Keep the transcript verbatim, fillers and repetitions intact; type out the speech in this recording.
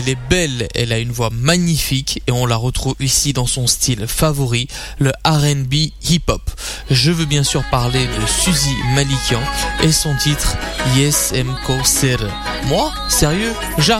elle est belle, elle a une voix magnifique et on la retrouve ici dans son style favori, le R and B hip-hop. Je veux bien sûr parler de Suzy Malikian et son titre Yes M Ko Ser. Moi, sérieux, jamais.